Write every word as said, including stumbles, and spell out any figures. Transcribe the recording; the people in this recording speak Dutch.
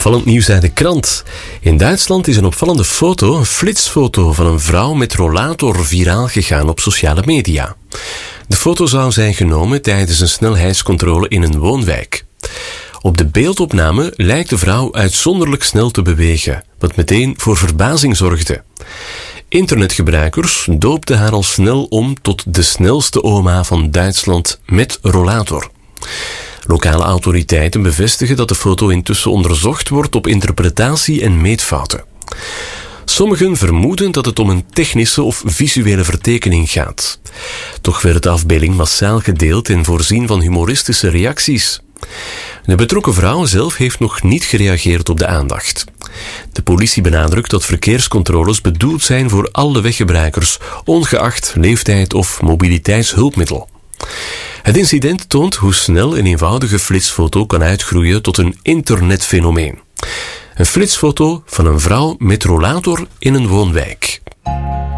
Opvallend nieuws uit de krant. In Duitsland is een opvallende foto, een flitsfoto van een vrouw met rollator viraal gegaan op sociale media. De foto zou zijn genomen tijdens een snelheidscontrole in een woonwijk. Op de beeldopname lijkt de vrouw uitzonderlijk snel te bewegen, wat meteen voor verbazing zorgde. Internetgebruikers doopten haar al snel om tot de snelste oma van Duitsland met rollator. Lokale autoriteiten bevestigen dat de foto intussen onderzocht wordt op interpretatie en meetfouten. Sommigen vermoeden dat het om een technische of visuele vertekening gaat. Toch werd de afbeelding massaal gedeeld en voorzien van humoristische reacties. De betrokken vrouw zelf heeft nog niet gereageerd op de aandacht. De politie benadrukt dat verkeerscontroles bedoeld zijn voor alle weggebruikers, ongeacht leeftijd of mobiliteitshulpmiddel. Het incident toont hoe snel een eenvoudige flitsfoto kan uitgroeien tot een internetfenomeen. Een flitsfoto van een vrouw met rollator in een woonwijk.